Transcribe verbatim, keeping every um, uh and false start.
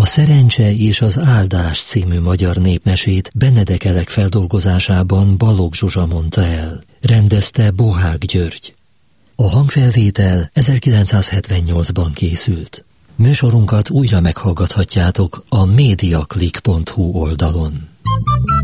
Szerencse és az áldás című magyar népmesét Benedek Elek feldolgozásában Balogh Zsuzsa mondta el. Rendezte Bohák György. A hangfelvétel ezerkilencszázhetvennyolcban készült. Műsorunkat újra meghallgathatjátok a mediaclick pont hu oldalon.